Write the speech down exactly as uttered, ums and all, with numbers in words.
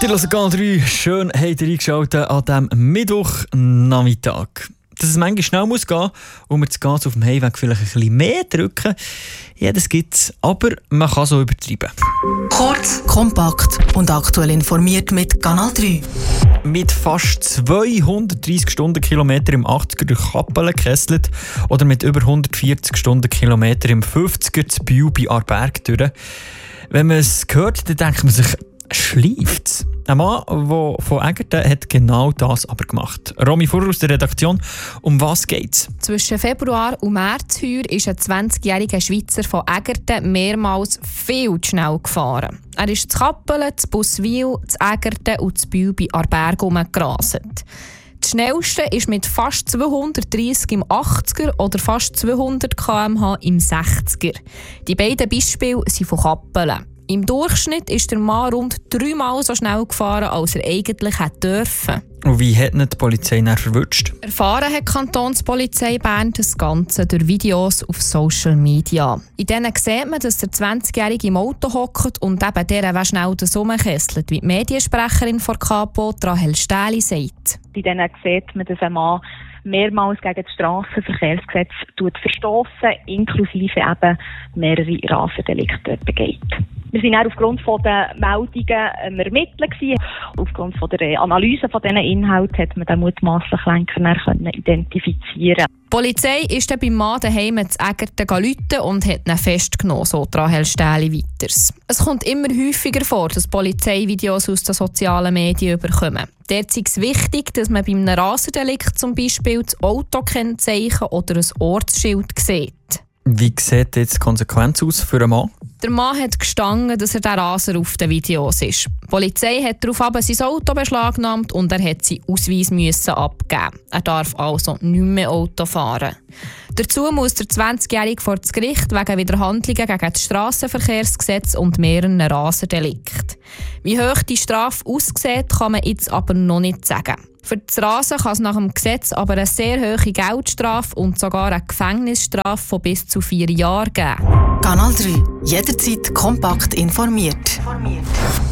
Ihr hört Kanal drei, schön habt ihr eingeschaltet an diesem Mittwochnachmittag. Dass es manchmal schnell muss gehen und wir das Gas auf dem Heimweg vielleicht ein bisschen mehr drücken, ja, das gibt es, aber man kann so übertreiben. Kurz, kompakt und aktuell informiert mit Kanal drei. Mit fast zweihundertdreissig Stundenkilometer im achtziger durch Kappelen gekesselt oder mit über hundertvierzig Stundenkilometer im fünfziger zu Biel bei Aarberg durch. Wenn man es hört, dann denkt man sich, schleift's. Ein Mann, der von Egerten hat genau das aber gemacht. Romy Furrer aus der Redaktion, um was geht's? Zwischen Februar und März heuer ist ein zwanzigjähriger Schweizer von Egerten mehrmals viel zu schnell gefahren. Er ist zu Kappelen, zu Buswil, zu Egerten und zu Biel bei Aarberg rumgerastet. Das Schnellste ist mit fast zweihundertdreissig im achtziger oder fast zweihundert Kilometer pro Stunde im sechziger. Die beiden Beispiele sind von Kappelen. Im Durchschnitt ist der Mann rund dreimal so schnell gefahren, als er eigentlich hätte dürfen. Und wie hat ihn die Polizei dann verwutscht? Erfahren hat die Kantonspolizei Bern das Ganze durch Videos auf Social Media. In denen sieht man, dass der zwanzigjährige im Auto hockt und eben der auch schnell das rumkesselt, wie die Mediensprecherin von Kapo, Rahel Stähli, sagt. In denen sieht man, dass ein Mann mehrmals gegen das Strassenverkehrsgesetz verstossen, inklusive eben mehrere Rassendelikte begeht. Wir waren auch aufgrund der Meldungen ermittelt gewesen. Aufgrund der Analyse von diesen Inhalten hat man den mutmaßlichen Lenker identifizieren. Die Polizei ist dann beim Mann daheim zu Egerten gerufen und hat ihn festgenommen, so Rahel Stähli weiters. Es kommt immer häufiger vor, dass Polizeivideos aus den sozialen Medien überkommen. Dort ist es wichtig, dass man bei einem Rassendelikt zum Beispiel das Autokennzeichen oder ein Ortsschild sieht. Wie sieht jetzt die Konsequenz aus für einen Mann? Der Mann hat gestanden, dass er der Raser auf den Videos ist. Die Polizei hat daraufhin sein Auto beschlagnahmt und er hat seinen Ausweis müssen abgeben. Er darf also nicht mehr Auto fahren. Dazu muss der zwanzigjährige vor das Gericht wegen Widerhandlungen gegen das Strassenverkehrsgesetz und mehreren Rasendelikten. Wie hoch die Strafe aussieht, kann man jetzt aber noch nicht sagen. Für das Rasen kann es nach dem Gesetz aber eine sehr hohe Geldstrafe und sogar eine Gefängnisstrafe von bis zu vier Jahren geben. Kanal drei. Jederzeit kompakt informiert.